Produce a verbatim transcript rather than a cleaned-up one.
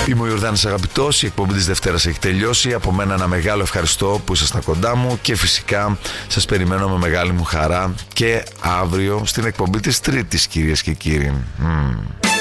Είμαι ο Ιορδάνης Αγαπητός, η εκπομπή της Δευτέρας έχει τελειώσει. Από μένα ένα μεγάλο ευχαριστώ που ήσασταν κοντά μου και φυσικά σας περιμένω με μεγάλη μου χαρά και αύριο στην εκπομπή της Τρίτης, κυρίες και κύριοι. Mm.